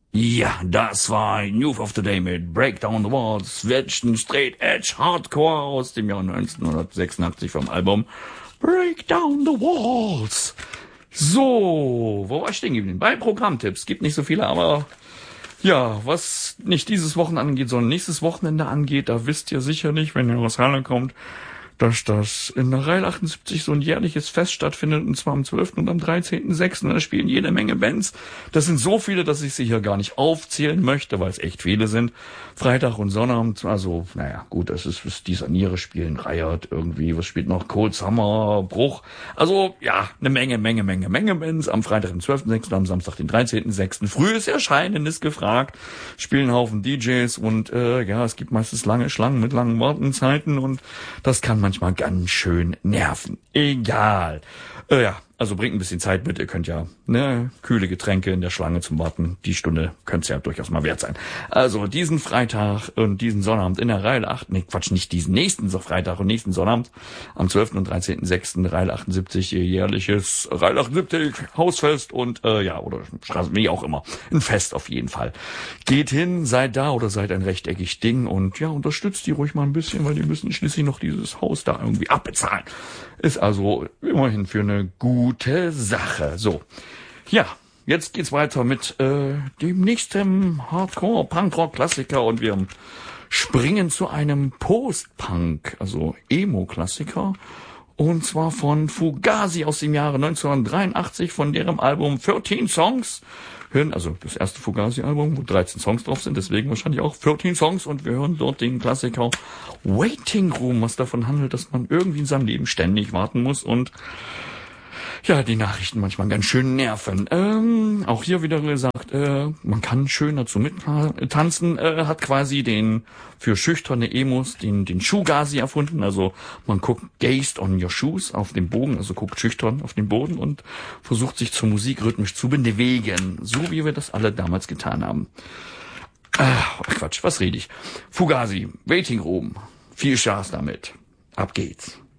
Ja, das war Youth of the Day mit Break Down the Walls, Switchen Straight Edge Hardcore aus dem Jahr 1986 vom Album Break Down the Walls. So, wo war ich stehen geblieben? Bei Programmtipps. Gibt nicht so viele, aber ja, was nicht dieses Wochenende angeht, sondern nächstes Wochenende angeht, da wisst ihr sicher nicht, wenn ihr aus Halle kommt, dass das in der Reihe 78 so ein jährliches Fest stattfindet, und zwar am 12. und am 13.06. Und da spielen jede Menge Bands. Das sind so viele, dass ich sie hier gar nicht aufzählen möchte, weil es echt viele sind. Freitag und Sonnabend, also, naja, gut, das ist die Saniere spielen, Riot irgendwie, was spielt noch? Cold Summer, Bruch. Also, ja, eine Menge Bands. Am Freitag, den 12.06., am Samstag, den 13.06. Frühes Erscheinen ist gefragt. Spielen einen Haufen DJs und, ja, es gibt meistens lange Schlangen mit langen Wartenzeiten und das kann manchmal ganz schön nerven. Egal. Ja, also bringt ein bisschen Zeit mit. Ihr könnt ja kühle Getränke in der Schlange zum Warten. Die Stunde könnte es ja durchaus mal wert sein. Also diesen Freitag und diesen Sonnabend in der Reihe 8, nicht diesen nächsten Freitag und nächsten Sonnabend am 12. und 13.06. Reihe 78, ihr jährliches Reihe 78 Hausfest und oder Straßen, wie auch immer. Ein Fest auf jeden Fall. Geht hin, seid da oder seid ein rechteckig Ding und ja, unterstützt die ruhig mal ein bisschen, weil die müssen schließlich noch dieses Haus da irgendwie abbezahlen. Ist also immerhin für eine gute Sache. So, ja, jetzt geht's weiter mit dem nächsten Hardcore-Punkrock-Klassiker und wir springen zu einem Post-Punk, also Emo-Klassiker. Und zwar von Fugazi aus dem Jahre 1983, von deren Album 13 Songs. Also das erste Fugazi-Album, wo 13 Songs drauf sind, deswegen wahrscheinlich auch 13 Songs. Und wir hören dort den Klassiker Waiting Room, was davon handelt, dass man irgendwie in seinem Leben ständig warten muss und ja, die Nachrichten manchmal ganz schön nerven. Auch hier wieder gesagt, man kann schön dazu mittanzen. Hat quasi den für schüchterne Emos den Shoegazi erfunden. Also man guckt gazed on your shoes auf dem Bogen, also guckt schüchtern auf den Boden und versucht sich zur Musik rhythmisch zu bewegen. So wie wir das alle damals getan haben. Quatsch, was rede ich? Fugazi, Waiting Room. Viel Spaß damit. Ab geht's.